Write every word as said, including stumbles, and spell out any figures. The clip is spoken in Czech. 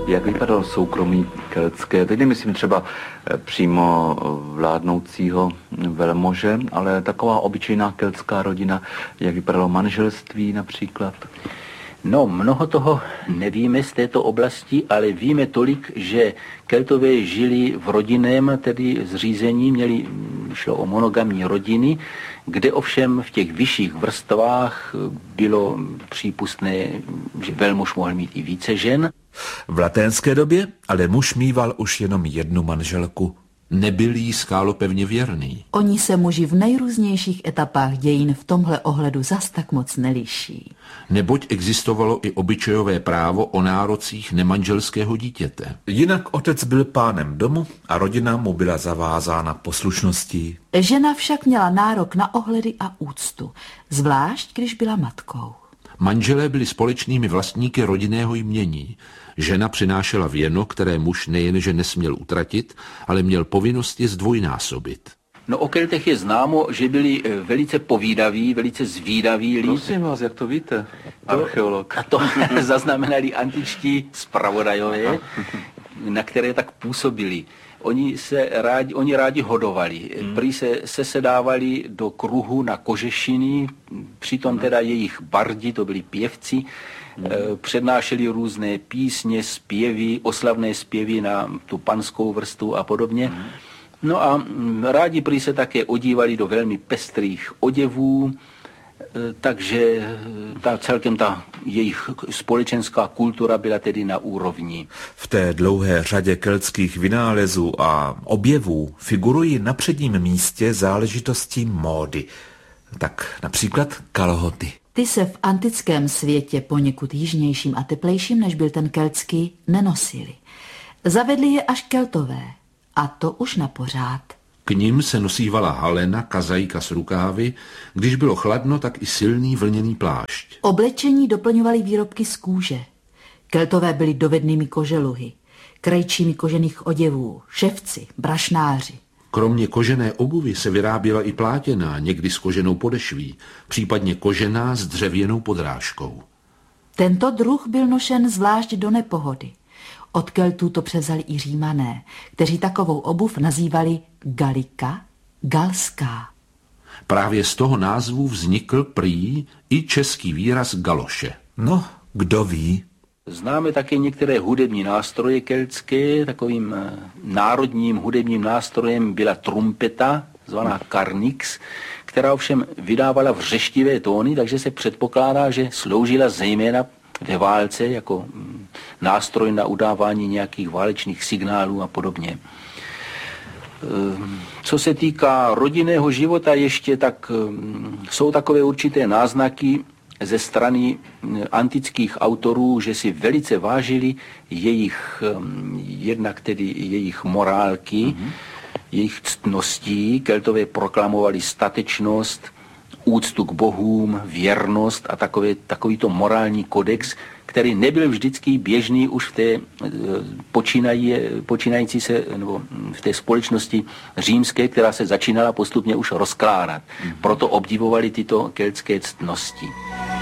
Jak vypadalo soukromí keltské? Teď nemyslím třeba přímo vládnoucího velmože, ale taková obyčejná keltská rodina, jak vypadalo manželství například? No, mnoho toho nevíme z této oblasti, ale víme tolik, že Keltové žili v rodinném tedy zřízení, měli, šlo o monogamní rodiny, kde ovšem v těch vyšších vrstvách bylo přípustné, že velmož mohl mít i více žen. V laténské době ale muž mýval už jenom jednu manželku. Nebyl jí skálopevně věrný. Oni se muži v nejrůznějších etapách dějin v tomhle ohledu zas tak moc neliší. Neboť existovalo i obyčejové právo o nárocích nemanželského dítěte. Jinak otec byl pánem domu a rodina mu byla zavázána poslušností. Žena však měla nárok na ohledy a úctu, zvlášť když byla matkou. Manželé byli společnými vlastníky rodinného jmění. Žena přinášela věno, které muž nejenže nesměl utratit, ale měl povinnosti zdvojnásobit. No o Keltech je známo, že byli velice povídaví, velice zvídaví lidi. Prosím vás, jak to víte, archeolog. A to zaznamenali antičtí zpravodajové, na které tak působili. Oni se rádi, oni rádi hodovali. Hmm. Prý se sesedávali do kruhu na kožešiny, přitom teda jejich bardi, to byli pěvci, hmm. přednášeli různé písně, zpěvy, oslavné zpěvy na tu panskou vrstvu a podobně. Hmm. No a rádi prý se také odívali do velmi pestrých oděvů, takže ta, celkem ta jejich společenská kultura byla tedy na úrovni. V té dlouhé řadě keltských vynálezů a objevů figurují na předním místě záležitosti módy. Tak například kalhoty. Ty se v antickém světě poněkud jižnějším a teplejším, než byl ten keltský, nenosili. Zavedli je až Keltové. A to už na pořád. K nim se nosívala halena, kazajka s rukávy, když bylo chladno, tak i silný vlněný plášť. Oblečení doplňovaly výrobky z kůže. Keltové byli dovednými koželuhy, krajčími kožených oděvů, ševci, brašnáři. Kromě kožené obuvy se vyráběla i plátěná, někdy s koženou podešví, případně kožená s dřevěnou podrážkou. Tento druh byl nošen zvlášť do nepohody. Od Keltů to převzali i Římané, kteří takovou obuv nazývali galika, galská. Právě z toho názvu vznikl prý i český výraz galoše. No, kdo ví? Známe také některé hudební nástroje keltské. Takovým národním hudebním nástrojem byla trumpeta, zvaná karnix, která ovšem vydávala vřeštivé tóny, takže se předpokládá, že sloužila zejména ve válce jako nástroj na udávání nějakých válečných signálů a podobně. Co se týká rodinného života ještě, tak jsou takové určité náznaky ze strany antických autorů, že si velice vážili jejich, jednak tedy jejich morálky, mm-hmm. jejich ctností. Keltové proklamovali statečnost, úctu k bohům, věrnost a takové, takovýto morální kodex, který nebyl vždycky běžný už v té počínají, počínající se, nebo v té společnosti římské, která se začínala postupně už rozkládat. Proto obdivovali tyto keltské ctnosti.